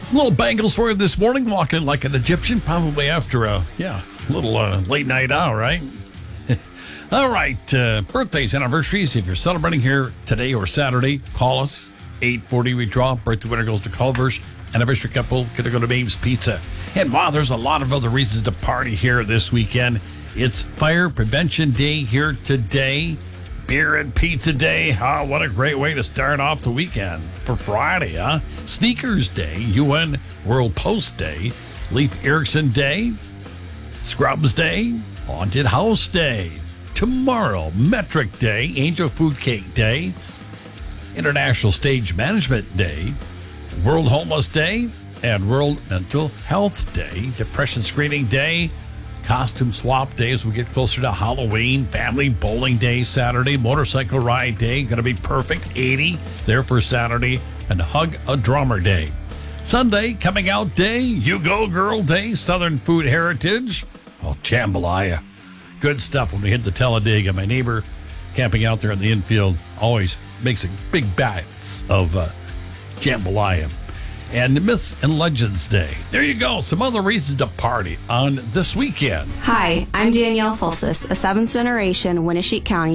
Little bangles for you this morning, walking like an Egyptian, probably after a little late night out, right? All right, birthdays, anniversaries. If you're celebrating here today or Saturday, call us. 8:40 we draw. Birthday winner goes to Culver's. Anniversary couple could go to Babe's Pizza. And wow, there's a lot of other reasons to party here this weekend. It's Fire Prevention Day here today. Beer and Pizza Day. Oh, what a great way to start off the weekend for Friday, huh? Sneakers Day, UN World Post Day, Leif Erikson Day, Scrubs Day, Haunted House Day. Tomorrow, Metric Day, Angel Food Cake Day, International Stage Management Day, World Homeless Day, and World Mental Health Day, Depression Screening Day, Costume Swap Day as we get closer to Halloween, Family Bowling Day Saturday, Motorcycle Ride Day, going to be perfect, 80 there for Saturday, and Hug a Drummer Day. Sunday, Coming Out Day, You Go Girl Day, Southern Food Heritage, Jambalaya. Good stuff when we hit the Talladega. My neighbor camping out there in the infield always makes a big batch of jambalaya. And Myths and Legends Day. There you go. Some other reasons to party on this weekend. Hi, I'm Danielle Fulsis, a 7th generation Winneshiek County